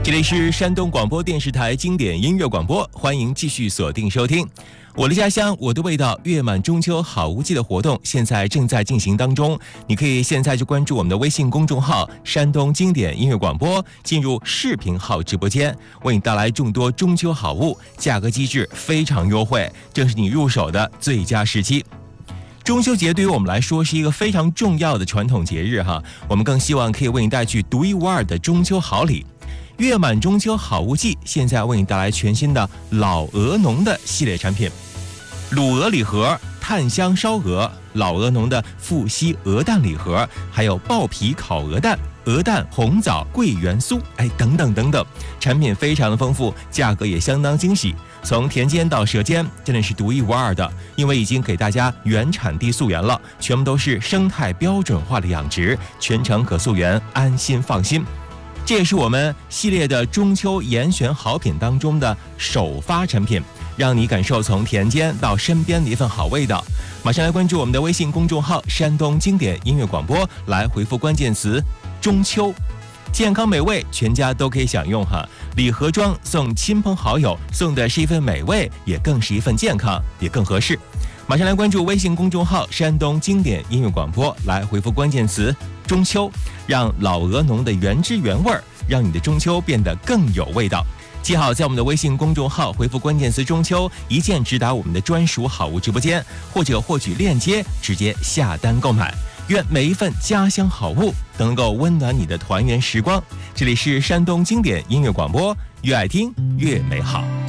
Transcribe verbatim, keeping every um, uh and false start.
这里是山东广播电视台经典音乐广播，欢迎继续锁定收听。我的家乡，我的味道，月满中秋好无忌的活动现在正在进行当中，你可以现在就关注我们的微信公众号山东经典音乐广播，进入视频号直播间，为你带来众多中秋好物，价格机制非常优惠，正是你入手的最佳时期。中秋节对于我们来说是一个非常重要的传统节日哈，我们更希望可以为你带去独一无二的中秋好礼。月满中秋好物季现在为你带来全新的老鹅农的系列产品，卤鹅礼盒、炭香烧鹅、老鹅农的富硒鹅蛋礼盒，还有爆皮烤鹅蛋、鹅蛋红枣桂圆酥，哎，等等等等，产品非常的丰富，价格也相当惊喜。从田间到舌尖，真的是独一无二的，因为已经给大家原产地溯源了，全部都是生态标准化的养殖，全程可溯源，安心放心。这也是我们系列的中秋严选好品当中的首发产品，让你感受从田间到身边的一份好味道。马上来关注我们的微信公众号山东经典音乐广播，来回复关键词中秋，健康美味全家都可以享用哈。礼盒装送亲朋好友，送的是一份美味，也更是一份健康，也更合适。马上来关注微信公众号山东经典音乐广播，来回复关键词中秋，让老鹅农的原汁原味，让你的中秋变得更有味道。记好，在我们的微信公众号回复关键词中秋，一键直达我们的专属好物直播间，或者获取链接直接下单购买。愿每一份家乡好物都能够温暖你的团圆时光。这里是山东经典音乐广播，越爱听越美好。